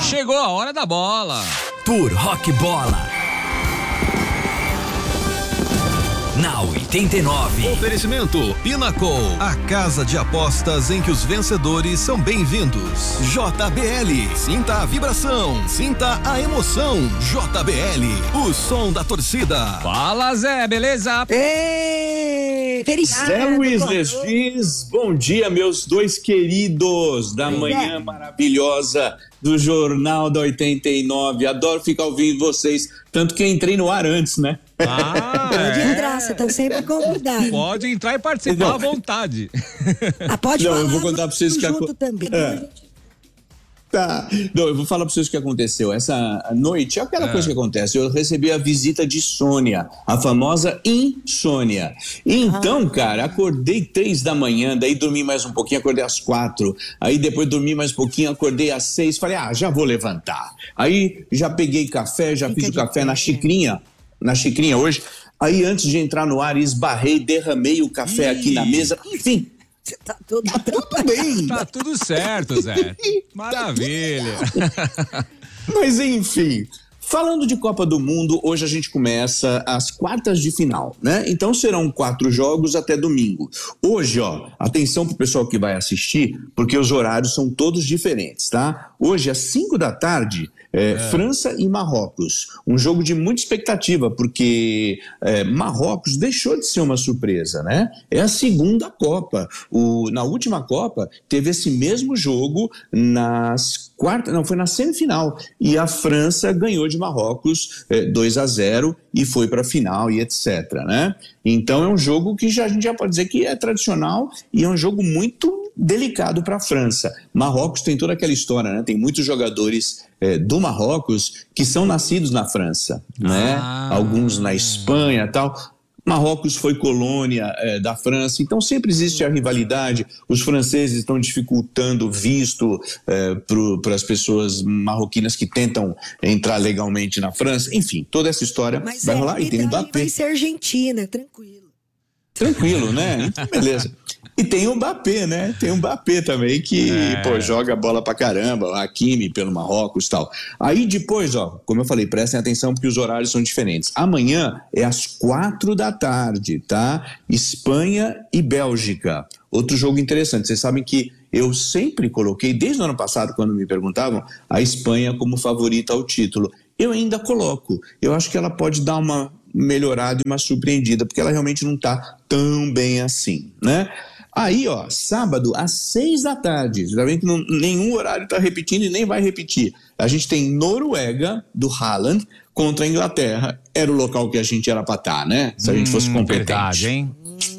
Chegou a hora da bola. Por Rock Bola. Na 89. Oferecimento Pinnacle, a casa de apostas em que os vencedores são bem-vindos. JBL, sinta a vibração, sinta a emoção. JBL, o som da torcida. Fala, Zé, beleza? Ei, felicidade. Zé Luiz Desfiz, bom dia, meus dois queridos da manhã maravilhosa do Jornal da 89. Adoro ficar ouvindo vocês, tanto que eu entrei no ar antes, né? Pode entrar, você tá sempre convidado. Pode entrar e participar à vontade. Pode falar. Eu vou contar pra vocês que junto também. Tá. Não, eu vou falar pra vocês o que aconteceu. Essa noite, é aquela coisa que acontece. Eu recebi a visita de Sônia, a famosa insônia. Então, cara, acordei 3 da manhã, daí dormi mais um pouquinho, acordei às 4. Aí depois dormi mais um pouquinho, acordei às 6. Falei, já vou levantar. Aí já peguei café, já fiz o café na xicrinha hoje. Aí antes de entrar no ar, esbarrei, derramei o café aqui na mesa. Enfim. Tá tudo Bem. Tá tudo certo, Zé. Maravilha. Mas enfim, falando de Copa do Mundo, hoje a gente começa as quartas de final, né? Então serão 4 jogos até domingo. Hoje, atenção pro pessoal que vai assistir, porque os horários são todos diferentes, tá? Hoje, às 5 da tarde, França e Marrocos. Um jogo de muita expectativa, porque Marrocos deixou de ser uma surpresa, né? É a segunda Copa. Na última Copa, teve esse mesmo jogo foi na semifinal. E a França ganhou de Marrocos 2-0 e foi para a final e etc, né? Então é um jogo que a gente já pode dizer que é tradicional e é um jogo muito delicado para a França. Marrocos tem toda aquela história, né? Tem muitos jogadores do Marrocos que são nascidos na França, né? Alguns na Espanha e tal. Marrocos foi colônia da França, então sempre existe a rivalidade. Os franceses estão dificultando o visto para as pessoas marroquinas que tentam entrar legalmente na França. Enfim, toda essa história vai rolar. E tem o Mbappé. Vai ser Argentina, tranquilo. Tranquilo, né? Então, beleza. E tem o Mbappé, né? Tem o Mbappé também que, joga bola pra caramba, o Hakimi pelo Marrocos e tal. Aí depois, como eu falei, prestem atenção porque os horários são diferentes. Amanhã é às 4 da tarde, tá? Espanha e Bélgica. Outro jogo interessante. Vocês sabem que eu sempre coloquei, desde o ano passado, quando me perguntavam, a Espanha como favorita ao título. Eu ainda coloco. Eu acho que ela pode dar uma melhorada e uma surpreendida, porque ela realmente não tá tão bem assim, né? Aí, sábado, às 6 da tarde, já vem que nenhum horário tá repetindo e nem vai repetir. A gente tem Noruega, do Haaland, contra a Inglaterra. Era o local que a gente era pra estar, né? Se a gente fosse competente. Verdade, hein?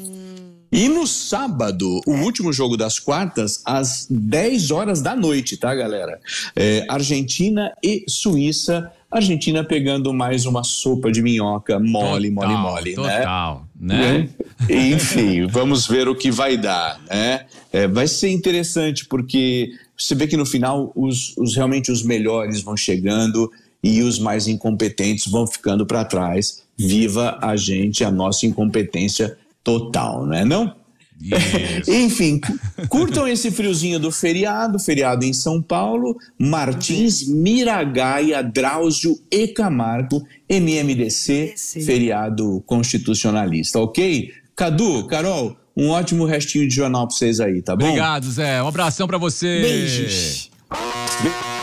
E no sábado, o último jogo das quartas, às 10 horas da noite, tá, galera? Argentina e Suíça. Argentina pegando mais uma sopa de minhoca mole, total, né? Enfim, vamos ver o que vai dar, né? Vai ser interessante porque você vê que no final realmente os melhores vão chegando e os mais incompetentes vão ficando para trás. Viva a gente, a nossa incompetência total, não é não? Isso. Enfim, curtam esse friozinho do feriado em São Paulo, Martins, Miragaia, Drauzio e Camargo, MMDC, feriado constitucionalista, ok? Cadu, Carol, um ótimo restinho de jornal pra vocês aí, tá bom? Obrigado, Zé. Um abração pra você. Beijos.